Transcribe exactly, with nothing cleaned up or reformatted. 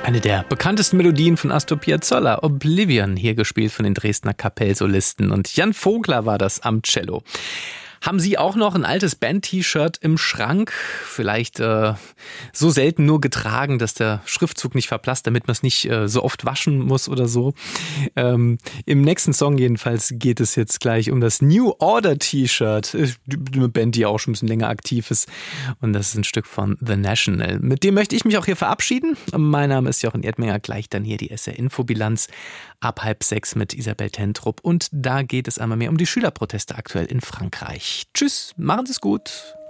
Eine der bekanntesten Melodien von Astor Piazzolla, Oblivion, hier gespielt von den Dresdner Kapellsolisten. Und Jan Vogler war das am Cello. Haben Sie auch noch ein altes Band-T-Shirt im Schrank? Vielleicht äh, so selten nur getragen, dass der Schriftzug nicht verblasst, damit man es nicht äh, so oft waschen muss oder so. Ähm, Im nächsten Song jedenfalls geht es jetzt gleich um das New Order T-Shirt. Eine Band, die auch schon ein bisschen länger aktiv ist. Und das ist ein Stück von The National. Mit dem möchte ich mich auch hier verabschieden. Mein Name ist Jochen Erdmenger. Gleich dann hier die S R-Infobilanz ab halb sechs mit Isabel Tentrup. Und da geht es einmal mehr um die Schülerproteste aktuell in Frankreich. Tschüss, machen Sie es gut.